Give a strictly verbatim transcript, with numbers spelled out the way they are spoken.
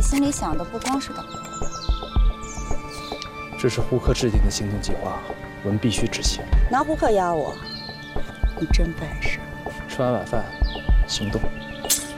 心里想的不光是导游。 这是胡克制定的行动计划，我们必须执行。 拿胡克压我，你真办事。 吃完晚饭，行动。